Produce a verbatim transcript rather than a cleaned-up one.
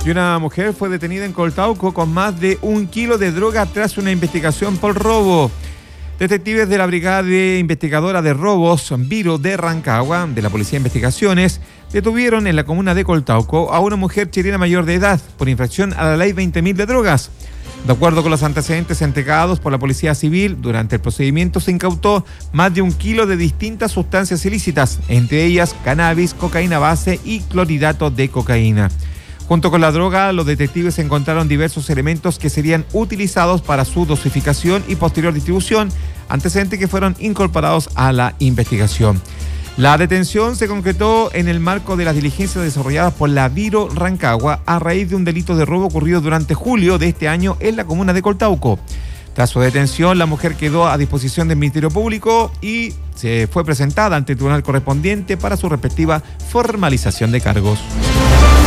Y una mujer fue detenida en Coltauco con más de un kilo de droga tras una investigación por robo. Detectives de la Brigada de Investigadora de Robos, Viro de Rancagua, de la Policía de Investigaciones, detuvieron en la comuna de Coltauco a una mujer chilena mayor de edad por infracción a la ley veinte mil de drogas. De acuerdo con los antecedentes entregados por la Policía Civil, durante el procedimiento se incautó más de un kilo de distintas sustancias ilícitas, entre ellas cannabis, cocaína base y clorhidrato de cocaína. Junto con la droga, los detectives encontraron diversos elementos que serían utilizados para su dosificación y posterior distribución, antecedentes que fueron incorporados a la investigación. La detención se concretó en el marco de las diligencias desarrolladas por la Viro Rancagua a raíz de un delito de robo ocurrido durante julio de este año en la comuna de Coltauco. Tras su detención, la mujer quedó a disposición del Ministerio Público y se fue presentada ante el tribunal correspondiente para su respectiva formalización de cargos.